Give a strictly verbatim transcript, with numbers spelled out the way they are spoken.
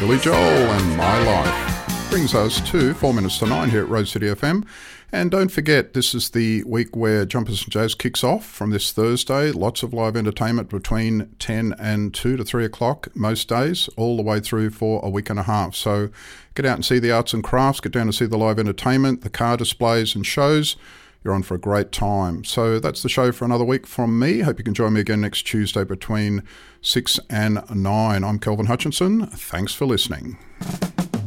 Billy Joel and My Life. Brings us to four minutes to nine here at Rose City F M. And don't forget, this is the week where Jumpers and Jazz kicks off from this Thursday. Lots of live entertainment between ten and two to three o'clock most days, all the way through for a week and a half. So get out and see the arts and crafts, get down and see the live entertainment, the car displays and shows. You're on for a great time. So that's the show for another week from me. Hope you can join me again next Tuesday between six and nine. I'm Kelvin Hutchinson. Thanks for listening.